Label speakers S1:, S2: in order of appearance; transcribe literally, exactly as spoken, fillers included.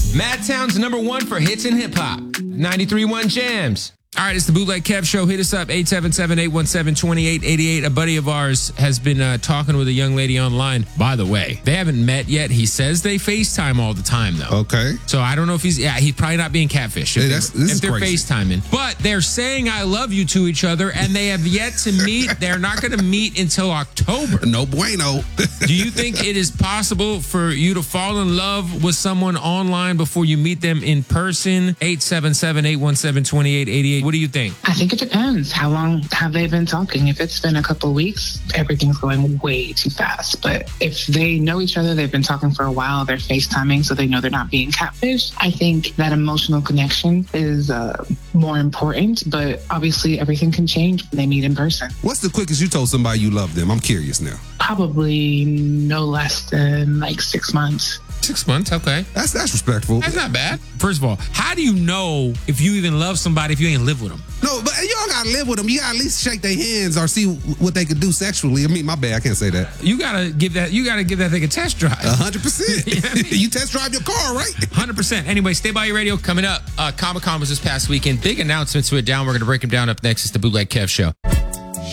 S1: Madtown's number one for hits and hip hop. ninety-three point one Jams. All right, it's the Bootleg Kev Show. Hit us up, eight seven seven, eight one seven, two eight eight eight. A buddy of ours has been uh, talking with a young lady online. By the way, they haven't met yet. He says they FaceTime all the time, though.
S2: Okay.
S1: So I don't know if he's, yeah, he's probably not being catfished if,
S2: Hey,
S1: they're,
S2: that's- this
S1: if
S2: is
S1: they're
S2: crazy.
S1: FaceTiming. But they're saying I love you to each other, and they have yet to meet. They're not going to meet until October.
S2: No bueno.
S1: Do you think it is possible for you to fall in love with someone online before you meet them in person? eight seven seven, eight one seven, two eight eight eight. What do you think?
S3: I think it depends. How long have they been talking? If it's been a couple of weeks, everything's going way too fast. But if they know each other, they've been talking for a while, they're FaceTiming, so they know they're not being catfished. I think that emotional connection is uh, more important, but obviously everything can change when they meet in person.
S2: What's the quickest you told somebody you love them? I'm curious now.
S3: Probably no less than like six months.
S1: Six months, okay.
S2: That's that's respectful.
S1: That's not bad. First of all, how do you know if you even love somebody if you ain't live with them?
S2: No, but you don't gotta live with them. You gotta at least shake their hands or see what they could do sexually. I mean, my bad, I can't say that.
S1: You gotta give that. You gotta give that thing a test drive.
S2: A hundred percent.
S1: You know what I mean?
S2: You test drive your car, right?
S1: Hundred percent. Anyway, stay by your radio. Coming up, uh, Comic Con was this past weekend. Big announcements with it down. We're gonna break them down up next. It's the Bootleg Kev Show.